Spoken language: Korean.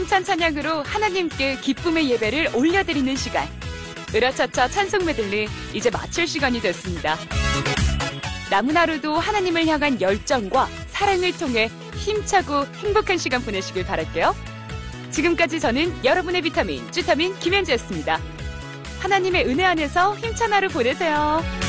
힘찬 찬양으로 하나님께 기쁨의 예배를 올려드리는 시간. 으라차차 찬송 메들리 이제 마칠 시간이 됐습니다. 남은 하루도 하나님을 향한 열정과 사랑을 통해 힘차고 행복한 시간 보내시길 바랄게요. 지금까지 저는 여러분의 비타민, 쭈타민 김현지였습니다. 하나님의 은혜 안에서 힘찬 하루 보내세요.